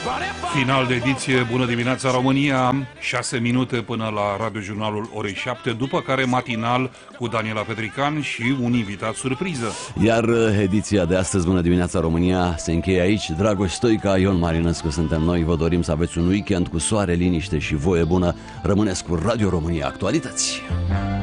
Final de ediție, bună dimineața România, 6 minute până la radiojurnalul orei 7, după care matinal cu Daniela Petrican și un invitat surpriză. Iar ediția de astăzi, bună dimineața România, se încheie aici. Dragoș Stoica, Ion Marinescu suntem noi, vă dorim să aveți un weekend cu soare, liniște și voie bună. Rămâneți cu Radio România Actualități.